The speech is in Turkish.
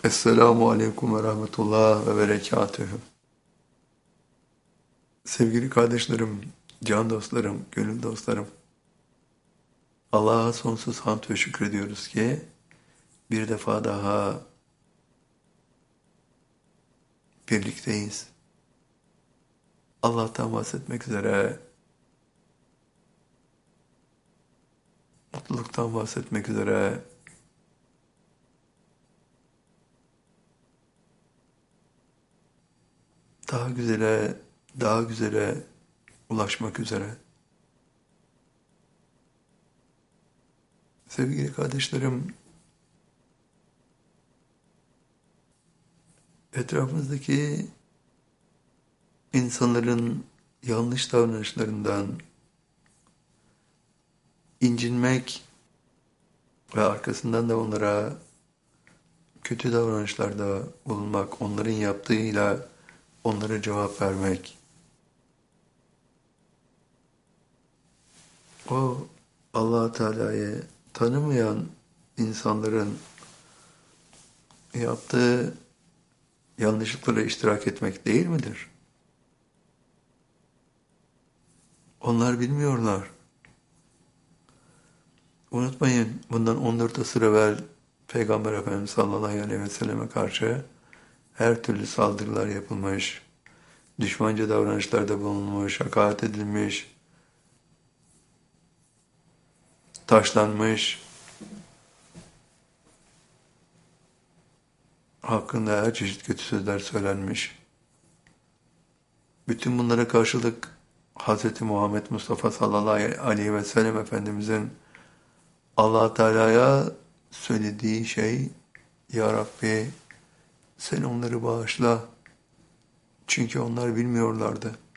Esselamu Aleyküm ve Rahmetullah ve Berekatühü. Sevgili kardeşlerim, can dostlarım, gönül dostlarım. Allah'a sonsuz hamd ve şükrediyoruz ki bir defa daha birlikteyiz. Allah'tan bahsetmek üzere, mutluluktan bahsetmek üzere, daha güzele, daha güzele ulaşmak üzere. Sevgili kardeşlerim, etrafımızdaki insanların yanlış davranışlarından incinmek ve arkasından da onlara kötü davranışlarda bulunmak, onların yaptığıyla onlara cevap vermek. O Allah Teala'yı tanımayan insanların yaptığı yanlışlıklara iştirak etmek değil midir? Onlar bilmiyorlar. Unutmayın, bundan 14 asır evvel Peygamber Efendimiz sallallahu aleyhi ve selleme karşı her türlü saldırılar yapılmış, düşmanca davranışlarda bulunmuş, hakaret edilmiş, taşlanmış, hakkında her çeşit kötü sözler söylenmiş. Bütün bunlara karşılık Hz. Muhammed Mustafa sallallahu aleyhi ve sellem Efendimizin Allah Teala'ya söylediği şey, Ya Rabbi sen onları bağışla çünkü onlar bilmiyorlardı.